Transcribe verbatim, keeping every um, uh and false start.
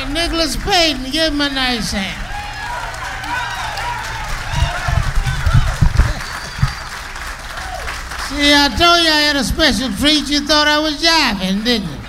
Nicholas Payton, give him a nice hand. See, I told you I had a special treat. You thought I was jiving, didn't you?